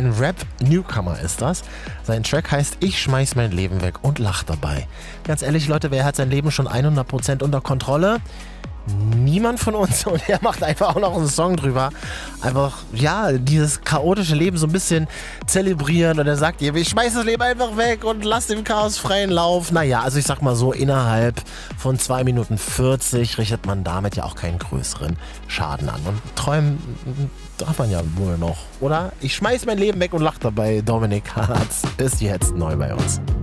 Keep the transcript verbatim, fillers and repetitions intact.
Ein Rap-Newcomer ist das. Sein Track heißt Ich schmeiß mein Leben weg und lach dabei. Ganz ehrlich, Leute, wer hat sein Leben schon hundert Prozent unter Kontrolle? Niemand von uns, und er macht einfach auch noch einen Song drüber. Einfach, ja, dieses chaotische Leben so ein bisschen zelebrieren und er sagt ihr, ich schmeiß das Leben einfach weg und lass dem Chaos freien Lauf. Naja, also ich sag mal so, innerhalb von zwei Minuten vierzig richtet man damit ja auch keinen größeren Schaden an. Und träumen darf man ja wohl noch, oder? Ich schmeiß mein Leben weg und lach dabei. Dominik Hartz ist jetzt neu bei uns.